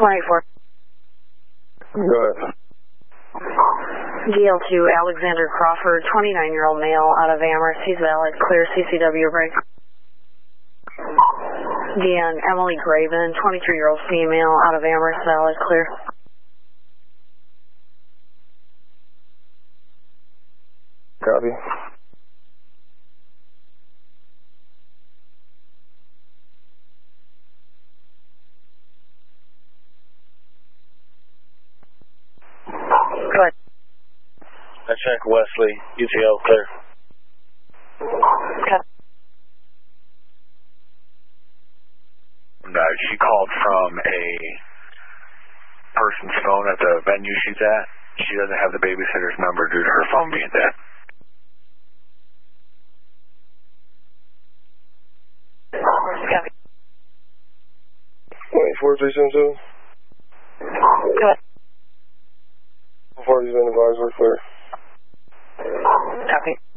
184. Go ahead. DL2 Alexander Crawford, 29-year-old male, out of Amherst. He's valid. Clear CCW break. DN Emily Graven, 23-year-old female, out of Amherst. Valid. Clear. Copy. Go ahead. I check Wesley, UTL clear. Okay. She called from a person's phone at the venue she's at. She doesn't have the babysitter's number due to her phone being dead. Copy. 4377. Go ahead. Parties been advised, we're clear. Copy.